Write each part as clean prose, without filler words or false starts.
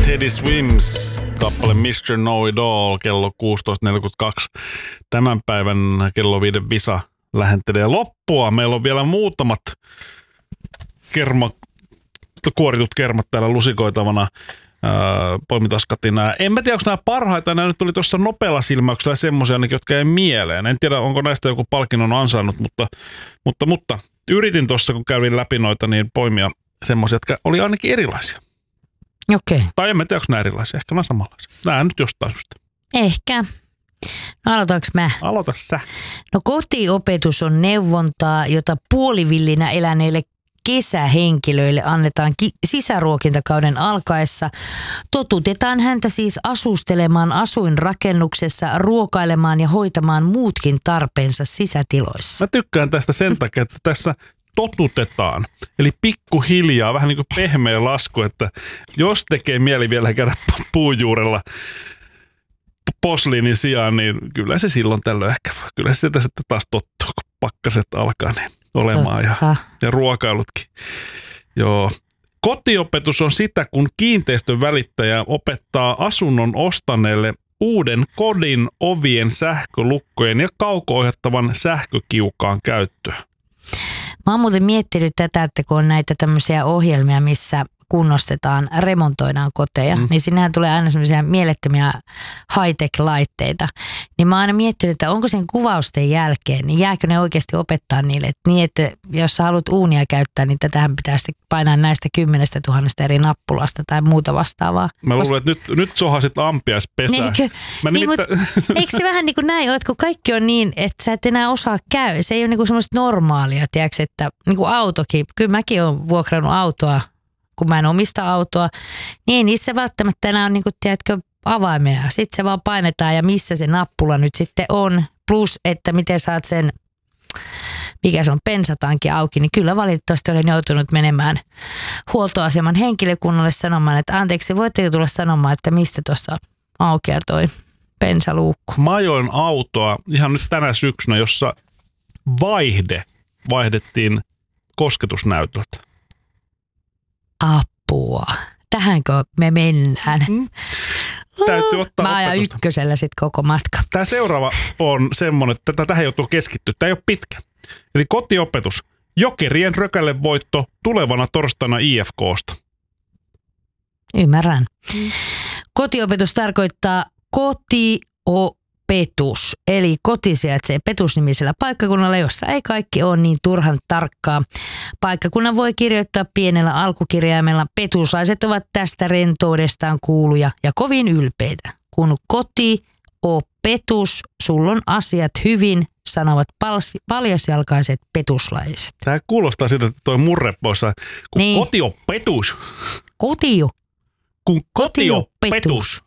Teddy Swims, kappale Mr. Know It All, kello 16.42. Tämän päivän kello 5 visa lähentelee loppua. Meillä on vielä muutamat kuoritut kermat täällä lusikoitavana. Poimitaskatin nämä. En mä tiedä, onko nämä parhaita. Nämä nyt tuli tuossa nopealla silmäyksellä semmoisia, jotka ei mieleen. En tiedä, onko näistä joku palkinnon ansainnut, mutta yritin tuossa, kun kävin läpi noita, niin poimia semmoisia, jotka oli ainakin erilaisia. Okei. Tai en mä tiedä, onko nämä erilaisia. Ehkä nämä samanlaisia. Nämä nyt jostain syystä. Ehkä. No aloitanko mä? Aloita sä. No kotiopetus on neuvontaa, jota puolivillinä eläneille kesähenkilöille annetaan sisäruokintakauden alkaessa. Totutetaan häntä siis asustelemaan asuinrakennuksessa, ruokailemaan ja hoitamaan muutkin tarpeensa sisätiloissa. Mä tykkään tästä sen takia, että tässä totutetaan. Eli pikkuhiljaa, vähän niin kuin pehmeä lasku, että jos tekee mieli vielä käydä puujuurella posliinin sijaan, niin kyllä se silloin tällöin ehkä, kyllä se sieltä sitten taas tottuu, kun pakkaset alkaa niin olemaan ja ruokailutkin. Joo. Kotiopetus on sitä, kun kiinteistön välittäjä opettaa asunnon ostaneelle uuden kodin ovien, sähkölukkojen ja kauko-ohjattavan sähkökiukaan käyttöä. Mä oon muuten miettinyt tätä, että kun on näitä tämmöisiä ohjelmia, missä kunnostetaan, remontoidaan koteja, niin sinnehän tulee aina semmoisia mielettömiä high-tech-laitteita. Niin mä oon aina miettinyt, että onko sen kuvausten jälkeen, niin jääkö ne oikeasti opettaa niille, että niin, että jos sä haluat uunia käyttää, niin tätähän pitää sitten painaa näistä 10 000 eri nappulasta tai muuta vastaavaa. Mä luulen, että nyt sohasit ampiaispesää. Eikö se vähän niin kuin näin ole, että kun kaikki on niin, että sä et enää osaa käydä. Se ei ole niin kuin semmoista normaalia, tiedätkö, että niin kuin autokin. Kyllä mäkin olen vuokrannut autoa, kun mä en omista autoa, niin ei niissä välttämättä enää ole, niin kuin, tiedätkö, avaimia. Sitten se vaan painetaan ja missä se nappula nyt sitten on. Plus, että miten saat sen, mikä se on, bensatankin auki, niin kyllä valitettavasti olen joutunut menemään huoltoaseman henkilökunnalle sanomaan, että anteeksi, voitteko tulla sanomaan, että mistä tuossa aukeaa toi bensaluukku. Mä ajoin autoa ihan nyt tänä syksynä, jossa vaihdettiin kosketusnäytöltä. Apua. Tähänkö me mennään? Täytyy ottaa mä ajan ykkösellä sitten koko matka. Tämä seuraava on semmoinen, että tähän joutuu keskittyä. Tämä ei ole pitkä. Eli kotiopetus. Jokerien rökälle voitto tulevana torstaina IFK:sta. Ymmärrän. Kotiopetus tarkoittaa kotiopetus. Eli koti sijaitsee Petus-nimisellä paikkakunnalla, jossa ei kaikki ole niin turhan tarkkaa. Paikkakunnan voi kirjoittaa pienellä alkukirjaimella. Petuslaiset ovat tästä rentoudestaan kuuluja ja kovin ylpeitä. Kun kotiopetus, sulla on asiat hyvin, sanovat paljasjalkaiset petuslaiset. Tämä kuulostaa siltä, että toi murre poissa. Kun niin. Kotiopetus. Kun kotiopetus.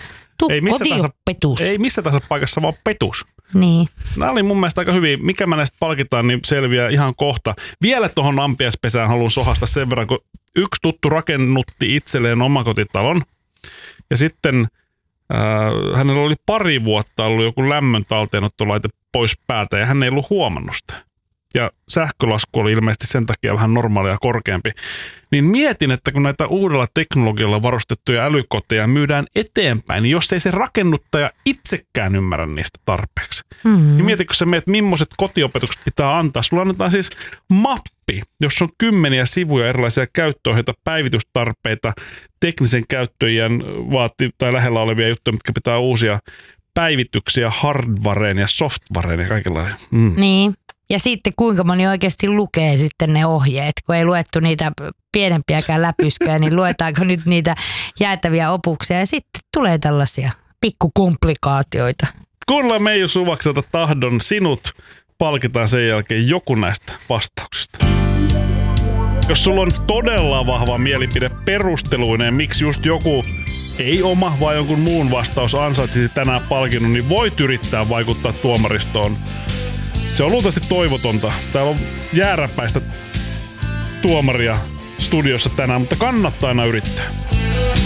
Ei missä tahansa paikassa, vaan petus. Niin. Nämä oli mun mielestä aika hyvin. Mikä mä näistä palkitaan, niin selviää ihan kohta. Vielä tuohon ampiaispesään haluan sohasta sen verran, kun yksi tuttu rakennutti itselleen omakotitalon. Ja sitten hänellä oli 2 vuotta ollut joku lämmön talteenottolaite pois päältä ja hän ei ollut huomannut sitä. Ja sähkölasku oli ilmeisesti sen takia vähän normaalia korkeampi. Niin mietin, että kun näitä uudella teknologialla varustettuja älykoteja myydään eteenpäin, niin jos ei se rakennuttaja itsekään ymmärrä niistä tarpeeksi. Niin mietitkö sä meet, millaiset kotiopetukset pitää antaa. Sulla annetaan siis mappi, jossa on 10 sivuja erilaisia käyttöohjeita, päivitystarpeita, teknisen käyttöjän tai lähellä olevia juttuja, mitkä pitää uusia päivityksiä hardwareen ja softwareen ja kaikenlainen. Niin. Ja sitten kuinka moni oikeasti lukee sitten ne ohjeet, kun ei luettu niitä pienempiäkään läpysköjä, niin luetaanko nyt niitä jäätäviä opuksia ja sitten tulee tällaisia pikkukomplikaatioita. Kuunnellaan Meiju Suvakselta Tahdon sinut, palkitaan sen jälkeen joku näistä vastauksista. Jos sulla on todella vahva mielipide perusteluineen, miksi just joku ei oma vai jonkun muun vastaus ansaitsisi tänään palkinnon, niin voit yrittää vaikuttaa tuomaristoon. Se on luultavasti toivotonta. Täällä on jääräpäistä tuomaria studiossa tänään, mutta kannattaa aina yrittää.